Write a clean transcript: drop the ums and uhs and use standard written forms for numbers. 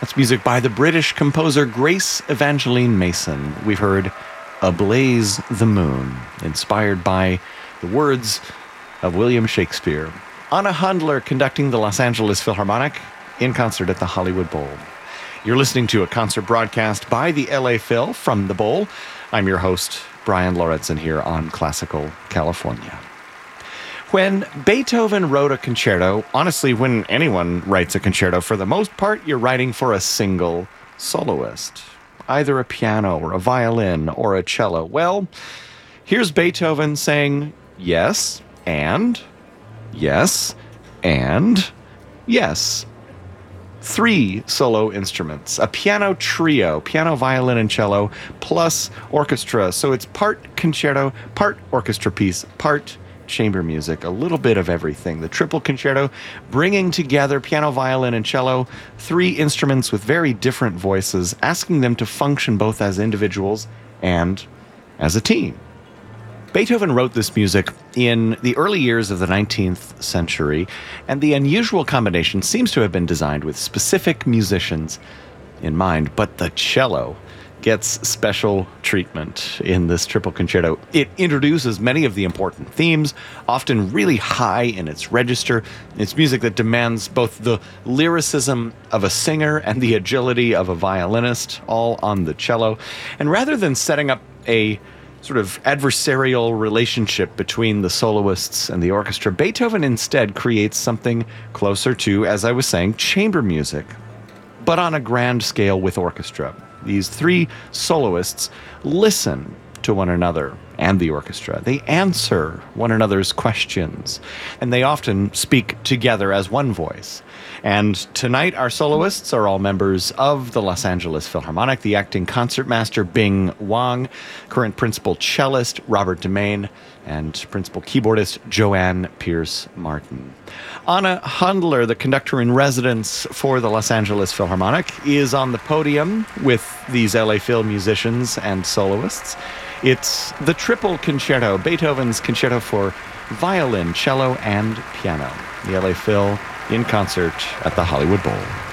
That's music by the British composer Grace Evangeline Mason. We've heard Ablaze the Moon, inspired by the words of William Shakespeare. Anna Handler conducting the Los Angeles Philharmonic in concert at the Hollywood Bowl. You're listening to a concert broadcast by the LA Phil from the Bowl. I'm your host, Brian Lauritsen, here on Classical California. When Beethoven wrote a concerto, honestly, when anyone writes a concerto, for the most part, you're writing for a single soloist, either a piano or a violin or a cello. Well, here's Beethoven saying yes, and yes, and yes. 3 solo instruments, a piano trio, piano, violin, and cello, plus orchestra. So it's part concerto, part orchestra piece, part chamber music, a little bit of everything. The triple concerto, bringing together piano, violin, and cello, 3 instruments with very different voices, asking them to function both as individuals and as a team. Beethoven wrote this music in the early years of the 19th century, and the unusual combination seems to have been designed with specific musicians in mind, but the cello gets special treatment in this triple concerto. It introduces many of the important themes, often really high in its register. It's music that demands both the lyricism of a singer and the agility of a violinist, all on the cello. And rather than setting up a sort of adversarial relationship between the soloists and the orchestra, Beethoven instead creates something closer to, as I was saying, chamber music, but on a grand scale with orchestra. These 3 soloists listen to one another and the orchestra. They answer one another's questions, and they often speak together as one voice. And tonight, our soloists are all members of the Los Angeles Philharmonic, the acting concertmaster Bing Wang, current principal cellist Robert DeMaine, and principal keyboardist Joanne Pierce Martin. Anna Handler, the conductor in residence for the Los Angeles Philharmonic, is on the podium with these LA Phil musicians and soloists. It's the triple concerto, Beethoven's concerto for violin, cello, and piano. The LA Phil in concert at the Hollywood Bowl.